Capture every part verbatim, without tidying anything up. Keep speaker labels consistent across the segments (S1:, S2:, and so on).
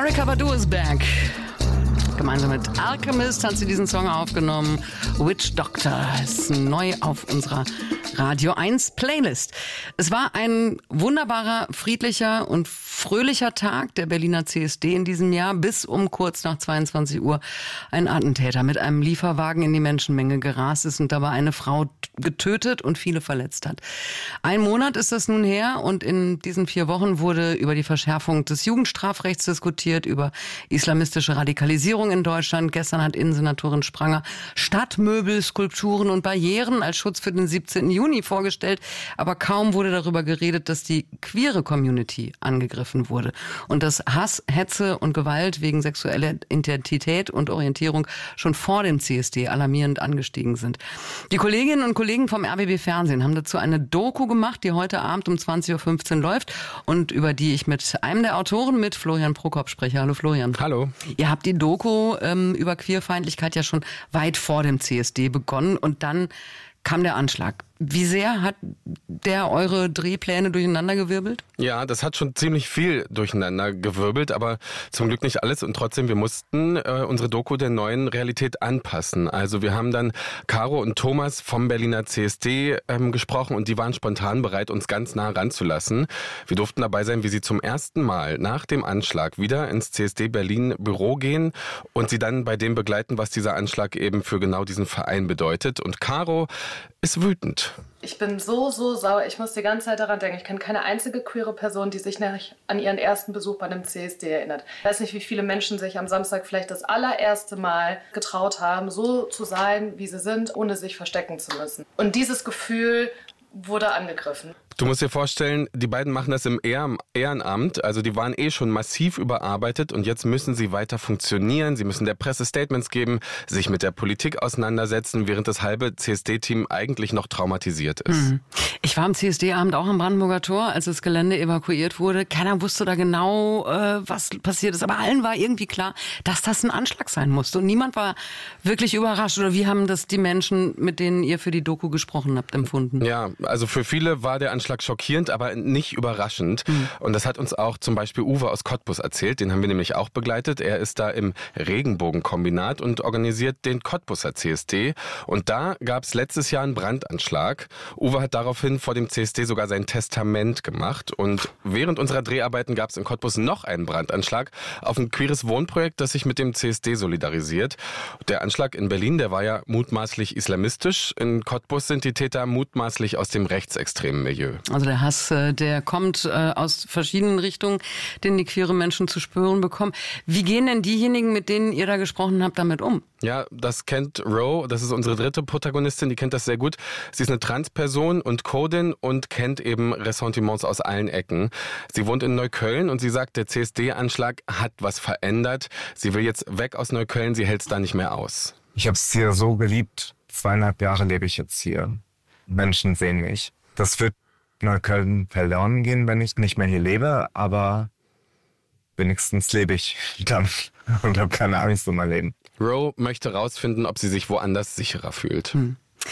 S1: Erykah Badu is back. Gemeinsam mit Alchemist hat sie diesen Song aufgenommen. Witch Doctor ist neu auf unserer Radio eins Playlist. Es war ein wunderbarer, friedlicher und fröhlicher Tag der Berliner C S D in diesem Jahr, bis um kurz nach zweiundzwanzig Uhr ein Attentäter mit einem Lieferwagen in die Menschenmenge gerast ist und dabei eine Frau getötet und viele verletzt hat. Ein Monat ist das nun her und in diesen vier Wochen wurde über die Verschärfung des Jugendstrafrechts diskutiert, über islamistische Radikalisierung in Deutschland. Gestern hat Innensenatorin Spranger Stadtmöbel, Skulpturen und Barrieren als Schutz für den siebzehnten Juni vorgestellt. Aber kaum wurde darüber geredet, dass die queere Community angegriffen wurde und dass Hass, Hetze und Gewalt wegen sexueller Identität und Orientierung schon vor dem C S D alarmierend angestiegen sind. Die Kolleginnen und Kollegen vom R B B Fernsehen haben dazu eine Doku gemacht, die heute Abend um zwanzig Uhr fünfzehn läuft und über die ich mit einem der Autoren, mit Florian Prokop, spreche. Hallo Florian.
S2: Hallo.
S1: Ihr habt die Doku ähm, über Queerfeindlichkeit ja schon weit vor dem C S D begonnen und dann kam der Anschlag. Wie sehr hat der eure Drehpläne durcheinandergewirbelt?
S2: Ja, das hat schon ziemlich viel durcheinandergewirbelt, aber zum Glück nicht alles. Und trotzdem, wir mussten äh, unsere Doku der neuen Realität anpassen. Also wir haben dann Caro und Thomas vom Berliner C S D ähm, gesprochen und die waren spontan bereit, uns ganz nah ranzulassen. Wir durften dabei sein, wie sie zum ersten Mal nach dem Anschlag wieder ins C S D Berlin Büro gehen und sie dann bei dem begleiten, was dieser Anschlag eben für genau diesen Verein bedeutet. Und Caro ist wütend.
S3: Ich bin so, so sauer. Ich muss die ganze Zeit daran denken. Ich kenne keine einzige queere Person, die sich nicht an ihren ersten Besuch bei einem C S D erinnert. Ich weiß nicht, wie viele Menschen sich am Samstag vielleicht das allererste Mal getraut haben, so zu sein, wie sie sind, ohne sich verstecken zu müssen. Und dieses Gefühl wurde angegriffen.
S2: Du musst dir vorstellen, die beiden machen das im Ehrenamt, also die waren eh schon massiv überarbeitet und jetzt müssen sie weiter funktionieren, sie müssen der Presse Statements geben, sich mit der Politik auseinandersetzen, während das halbe C S D-Team eigentlich noch traumatisiert ist.
S1: Mhm. Ich war am C S D-Abend auch am Brandenburger Tor, als das Gelände evakuiert wurde. Keiner wusste da genau, äh, was passiert ist, aber allen war irgendwie klar, dass das ein Anschlag sein musste und niemand war wirklich überrascht. Oder wie haben das die Menschen, mit denen ihr für die Doku gesprochen habt, empfunden?
S2: Ja, also für viele war der Anschlag schockierend, aber nicht überraschend. Mhm. Und das hat uns auch zum Beispiel Uwe aus Cottbus erzählt. Den haben wir nämlich auch begleitet. Er ist da im Regenbogenkombinat und organisiert den Cottbuser C S D. Und da gab es letztes Jahr einen Brandanschlag. Uwe hat daraufhin vor dem C S D sogar sein Testament gemacht. Und während unserer Dreharbeiten gab es in Cottbus noch einen Brandanschlag auf ein queeres Wohnprojekt, das sich mit dem C S D solidarisiert. Der Anschlag in Berlin, der war ja mutmaßlich islamistisch. In Cottbus sind die Täter mutmaßlich aus dem rechtsextremen Milieu.
S1: Also der Hass, der kommt aus verschiedenen Richtungen, den die queere Menschen zu spüren bekommen. Wie gehen denn diejenigen, mit denen ihr da gesprochen habt, damit um?
S2: Ja, das kennt Ro, das ist unsere dritte Protagonistin, die kennt das sehr gut. Sie ist eine Transperson und Codin und kennt eben Ressentiments aus allen Ecken. Sie wohnt in Neukölln und sie sagt, der C S D-Anschlag hat was verändert. Sie will jetzt weg aus Neukölln, sie hält es da nicht mehr aus.
S4: Ich habe es hier so geliebt. Zweieinhalb Jahre lebe ich jetzt hier. Menschen sehen mich. Das wird Neukölln verloren gehen, wenn ich nicht mehr hier lebe, aber wenigstens lebe ich dann und habe keine Angst um mein Leben.
S2: Ro möchte rausfinden, ob sie sich woanders sicherer fühlt. Hm.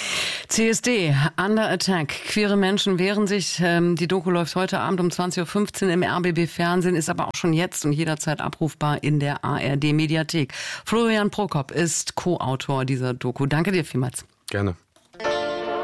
S1: C S D, Under Attack. Queere Menschen wehren sich. Die Doku läuft heute Abend um zwanzig Uhr fünfzehn im R B B Fernsehen, ist aber auch schon jetzt und jederzeit abrufbar in der A R D Mediathek. Florian Prokop ist Co-Autor dieser Doku. Danke dir vielmals.
S2: Gerne.